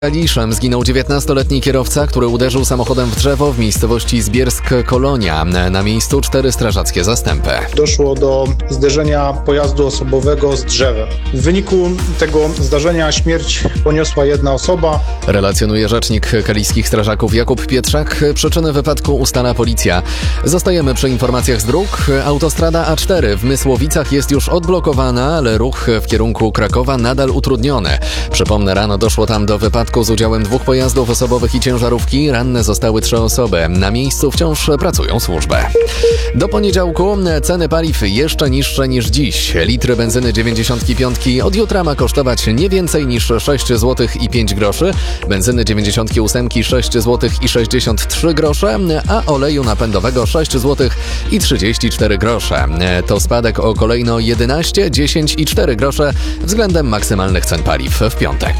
Kaliszem zginął 19-letni kierowca, który uderzył samochodem w drzewo w miejscowości Zbiersk-Kolonia. Na miejscu 4 strażackie zastępy. Doszło do zderzenia pojazdu osobowego z drzewem. W wyniku tego zdarzenia śmierć poniosła jedna osoba. Relacjonuje rzecznik kaliskich strażaków Jakub Pietrzak. Przyczyny wypadku ustala policja. Zostajemy przy informacjach z dróg. Autostrada A4 w Mysłowicach jest już odblokowana, ale ruch w kierunku Krakowa nadal utrudniony. Przypomnę, rano doszło tam do wypadku z udziałem 2 pojazdów osobowych i ciężarówki. Ranne zostały 3 osoby. Na miejscu wciąż pracują służby. Do poniedziałku ceny paliw jeszcze niższe niż dziś. Litry benzyny 95 od jutra ma kosztować nie więcej niż 6 zł i 5 groszy. Benzyny 98 6 zł i 63 grosze, a oleju napędowego 6 zł i 34 grosze. To spadek o kolejno 11, 10 i 4 grosze względem maksymalnych cen paliw w piątek.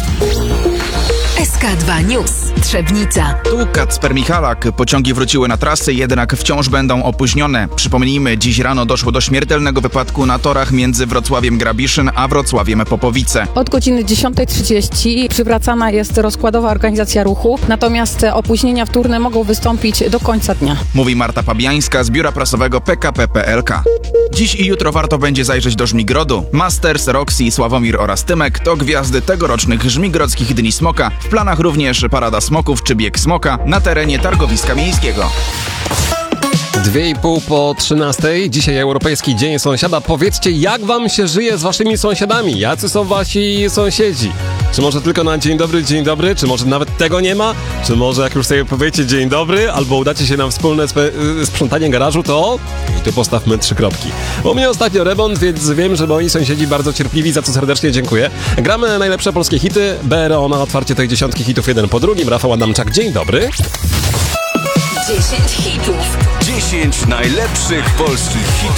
SK2 News. Trzebnica. Tu Kacper Michalak. Pociągi wróciły na trasy, jednak wciąż będą opóźnione. Przypomnijmy, dziś rano doszło do śmiertelnego wypadku na torach między Wrocławiem Grabiszyn a Wrocławiem Popowice. Od godziny 10:30 przywracana jest rozkładowa organizacja ruchu, natomiast opóźnienia wtórne mogą wystąpić do końca dnia. Mówi Marta Pabiańska z biura prasowego PKP PLK. Dziś i jutro warto będzie zajrzeć do Żmigrodu. Masters, Roxy, Sławomir oraz Tymek to gwiazdy tegorocznych Żmigrodzkich Dni Smoka. W planach również parada smoków czy bieg smoka na terenie targowiska miejskiego. 2,5 po 13. Dzisiaj Europejski Dzień Sąsiada. Powiedzcie, jak wam się żyje z waszymi sąsiadami? Jacy są wasi sąsiedzi? Czy może tylko na dzień dobry? Czy może nawet tego nie ma? Czy może jak już sobie powiecie dzień dobry, albo udacie się na wspólne sprzątanie garażu, to... I tu postawmy 3 kropki. U mnie ostatnio remont, więc wiem, że moi sąsiedzi bardzo cierpliwi, za co serdecznie dziękuję. Gramy najlepsze polskie hity. BRO na otwarcie tej 10 hitów 1 po drugim. Rafał Adamczak, dzień dobry. 10 hitów. 10 najlepszych polskich hitów.